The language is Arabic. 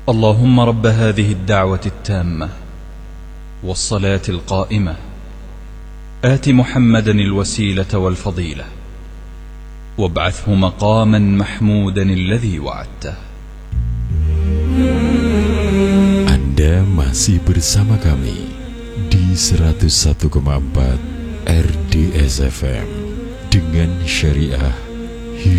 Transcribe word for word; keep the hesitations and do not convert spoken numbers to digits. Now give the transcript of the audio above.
اللهم رب هذه الدعوة التامة والصلاة القائمة آت محمدا الوسيلة والفضيلة وابعثه مقاما محمودا الذي وعدته. Anda masih bersama kami di seratus satu koma empat R D S F M dengan syariah